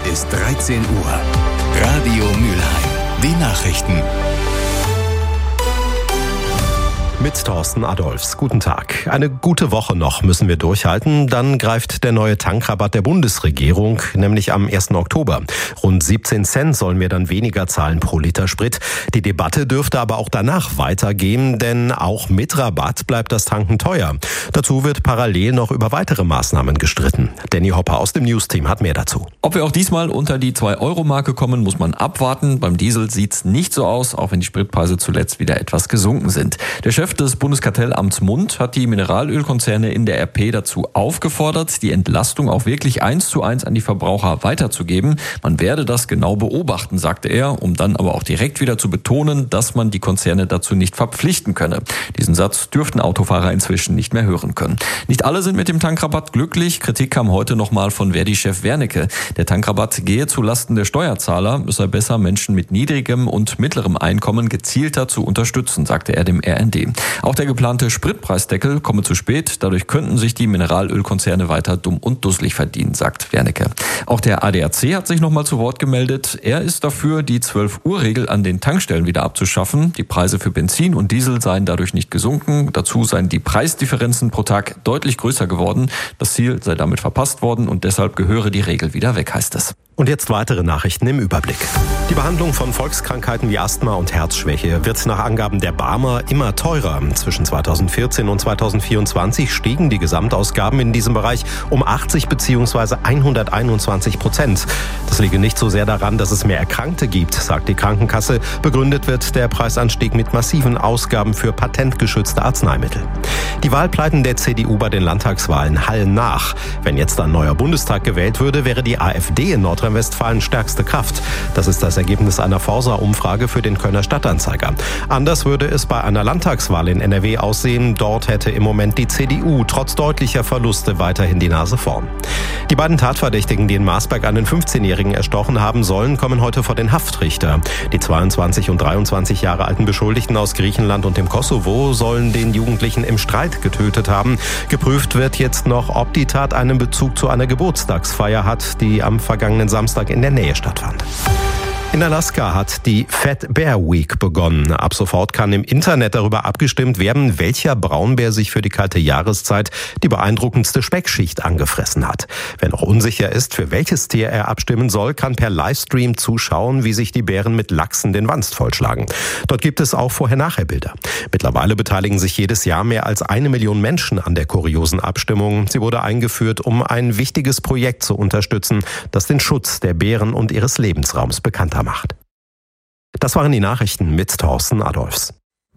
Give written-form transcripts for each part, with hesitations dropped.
ist 13 Uhr. Radio Mülheim. Die Nachrichten. Mit Thorsten Adolfs. Guten Tag. Eine gute Woche noch müssen wir durchhalten. Dann greift der neue Tankrabatt der Bundesregierung, nämlich am 1. Oktober. Rund 17 Cent sollen wir dann weniger zahlen pro Liter Sprit. Die Debatte dürfte aber auch danach weitergehen, denn auch mit Rabatt bleibt das Tanken teuer. Dazu wird parallel noch über weitere Maßnahmen gestritten. Danny Hopper aus dem News-Team hat mehr dazu. Ob wir auch diesmal unter die 2-Euro-Marke kommen, muss man abwarten. Beim Diesel sieht's nicht so aus, auch wenn die Spritpreise zuletzt wieder etwas gesunken sind. Der Chef des Bundeskartellamts Mund hat die Mineralölkonzerne in der RP dazu aufgefordert, die Entlastung auch wirklich 1:1 an die Verbraucher weiterzugeben. Man werde das genau beobachten, sagte er, um dann aber auch direkt wieder zu betonen, dass man die Konzerne dazu nicht verpflichten könne. Diesen Satz dürften Autofahrer inzwischen nicht mehr hören können. Nicht alle sind mit dem Tankrabatt glücklich. Kritik kam heute nochmal von Verdi-Chef Wernicke. Der Tankrabatt gehe zulasten der Steuerzahler. Es sei besser, Menschen mit niedrigem und mittlerem Einkommen gezielter zu unterstützen, sagte er dem RND. Auch der geplante Spritpreisdeckel komme zu spät. Dadurch könnten sich die Mineralölkonzerne weiter dumm und dusselig verdienen, sagt Wernicke. Auch der ADAC hat sich nochmal zu Wort gemeldet. Er ist dafür, die 12-Uhr-Regel an den Tankstellen wieder abzuschaffen. Die Preise für Benzin und Diesel seien dadurch nicht gesunken. Dazu seien die Preisdifferenzen pro Tag deutlich größer geworden. Das Ziel sei damit verpasst worden und deshalb gehöre die Regel wieder weg, heißt es. Und jetzt weitere Nachrichten im Überblick. Die Behandlung von Volkskrankheiten wie Asthma und Herzschwäche wird nach Angaben der BARMER immer teurer. Zwischen 2014 und 2024 stiegen die Gesamtausgaben in diesem Bereich um 80 bzw. 121%. Das liege nicht so sehr daran, dass es mehr Erkrankte gibt, sagt die Krankenkasse. Begründet wird der Preisanstieg mit massiven Ausgaben für patentgeschützte Arzneimittel. Die Wahlpleiten der CDU bei den Landtagswahlen hallen nach. Wenn jetzt ein neuer Bundestag gewählt würde, wäre die AfD in Nordrhein-Westfalen stärkste Kraft. Das ist das Ergebnis einer Forsa-Umfrage für den Kölner Stadtanzeiger. Anders würde es bei einer Landtagswahl in NRW aussehen. Dort hätte im Moment die CDU trotz deutlicher Verluste weiterhin die Nase vorn. Die beiden Tatverdächtigen, die in Marsberg einen 15-Jährigen erstochen haben sollen, kommen heute vor den Haftrichter. Die 22 und 23 Jahre alten Beschuldigten aus Griechenland und dem Kosovo sollen den Jugendlichen im Streit getötet haben. Geprüft wird jetzt noch, ob die Tat einen Bezug zu einer Geburtstagsfeier hat, die am vergangenen Samstag in der Nähe stattfand. In Alaska hat die Fat Bear Week begonnen. Ab sofort kann im Internet darüber abgestimmt werden, welcher Braunbär sich für die kalte Jahreszeit die beeindruckendste Speckschicht angefressen hat. Wer noch unsicher ist, für welches Tier er abstimmen soll, kann per Livestream zuschauen, wie sich die Bären mit Lachsen den Wanst vollschlagen. Dort gibt es auch Vorher-Nachher-Bilder. Mittlerweile beteiligen sich jedes Jahr mehr als 1 Million Menschen an der kuriosen Abstimmung. Sie wurde eingeführt, um ein wichtiges Projekt zu unterstützen, das den Schutz der Bären und ihres Lebensraums bekannter macht. Das waren die Nachrichten mit Thorsten Adolfs.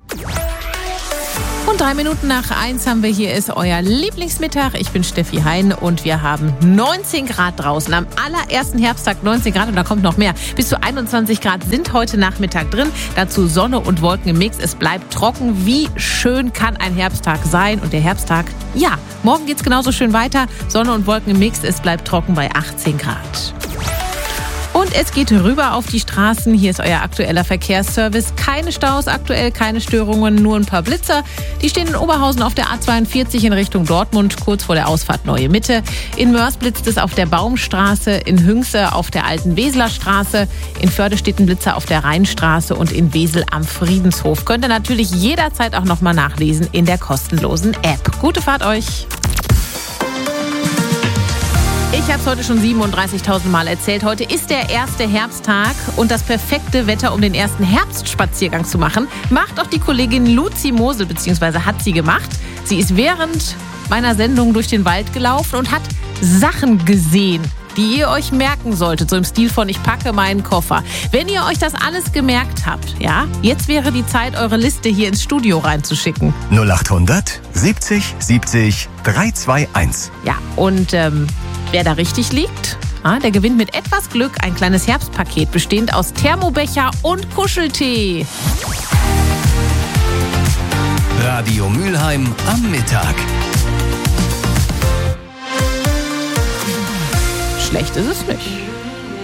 Und 3 Minuten nach 1 haben wir, hier ist euer Lieblingsmittag. Ich bin Steffi Hein und wir haben 19 Grad draußen. Am allerersten Herbsttag 19 Grad und da kommt noch mehr. Bis zu 21 Grad sind heute Nachmittag drin. Dazu Sonne und Wolken im Mix. Es bleibt trocken. Wie schön kann ein Herbsttag sein? Und der Herbsttag, ja, morgen geht's genauso schön weiter. Sonne und Wolken im Mix. Es bleibt trocken bei 18 Grad. Und es geht rüber auf die Straßen. Hier ist euer aktueller Verkehrsservice. Keine Staus aktuell, keine Störungen, nur ein paar Blitzer. Die stehen in Oberhausen auf der A42 in Richtung Dortmund, kurz vor der Ausfahrt Neue Mitte. In Mörs blitzt es auf der Baumstraße, in Hünxe auf der alten Weseler Straße, in Förde steht ein Blitzer auf der Rheinstraße und in Wesel am Friedenshof. Könnt ihr natürlich jederzeit auch nochmal nachlesen in der kostenlosen App. Gute Fahrt euch! Ich habe es heute schon 37.000 Mal erzählt. Heute ist der erste Herbsttag und das perfekte Wetter, um den ersten Herbstspaziergang zu machen, macht auch die Kollegin Luzi Mosel, beziehungsweise hat sie gemacht. Sie ist während meiner Sendung durch den Wald gelaufen und hat Sachen gesehen, die ihr euch merken solltet, so im Stil von ich packe meinen Koffer. Wenn ihr euch das alles gemerkt habt, ja, jetzt wäre die Zeit, eure Liste hier ins Studio reinzuschicken. 0800 70 70 321. Ja, und wer da richtig liegt, der gewinnt mit etwas Glück ein kleines Herbstpaket, bestehend aus Thermobecher und Kuscheltee. Radio Mülheim am Mittag. Schlecht ist es nicht.